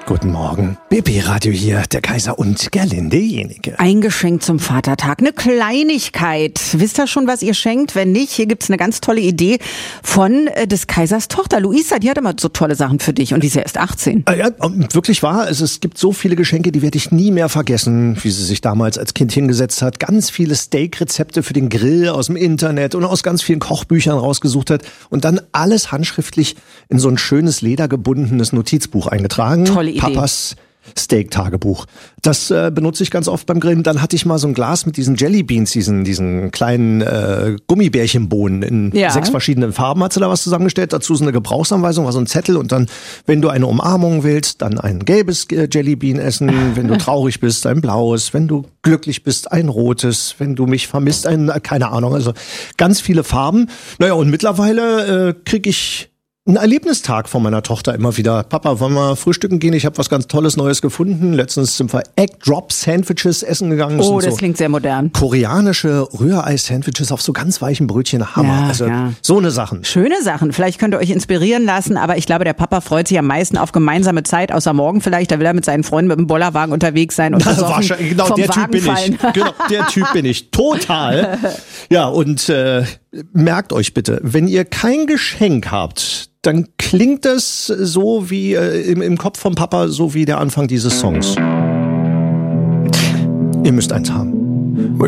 Guten Morgen. BB Radio hier, der Kaiser und Gerlinde Jenike. Ein Geschenk zum Vatertag, eine Kleinigkeit. Wisst ihr schon, was ihr schenkt? Wenn nicht, hier gibt's eine ganz tolle Idee von des Kaisers Tochter. Luisa, die hat immer so tolle Sachen für dich und die ist ja erst 18. Ja, wirklich wahr. Es gibt so viele Geschenke, die werde ich nie mehr vergessen, wie sie sich damals als Kind hingesetzt hat. Ganz viele Steak-Rezepte für den Grill aus dem Internet und aus ganz vielen Kochbüchern rausgesucht hat und dann alles handschriftlich in so ein schönes ledergebundenes Notizbuch eingetragen. Tolle Idee. Papas Steak-Tagebuch. Das benutze ich ganz oft beim Grillen. Dann hatte ich mal so ein Glas mit diesen Jellybeans, diesen kleinen Gummibärchenbohnen in 6 verschiedenen Farben. Hat sie da was zusammengestellt? Dazu so eine Gebrauchsanweisung, war so ein Zettel. Und dann, wenn du eine Umarmung willst, dann ein gelbes Jellybean essen. Wenn du traurig bist, ein blaues. Wenn du glücklich bist, ein rotes. Wenn du mich vermisst, keine Ahnung. Also ganz viele Farben. Naja, und mittlerweile kriege ich ein Erlebnistag von meiner Tochter immer wieder. Papa, wollen wir frühstücken gehen? Ich habe was ganz Tolles Neues gefunden. Letztens sind wir Egg-Drop-Sandwiches essen gegangen. Das so klingt sehr modern. Koreanische Rührei-Sandwiches auf so ganz weichen Brötchen. Hammer. So eine Sachen. Schöne Sachen. Vielleicht könnt ihr euch inspirieren lassen, aber ich glaube, der Papa freut sich am meisten auf gemeinsame Zeit, außer morgen vielleicht. Da will er mit seinen Freunden mit dem Bollerwagen unterwegs sein und wahrscheinlich, genau, vom der Wagen Typ bin fallen. ich. Genau, der Typ bin ich. Total. Ja, und merkt euch bitte, wenn ihr kein Geschenk habt, dann klingt das so wie im Kopf vom Papa, so wie der Anfang dieses Songs. Ihr müsst eins haben.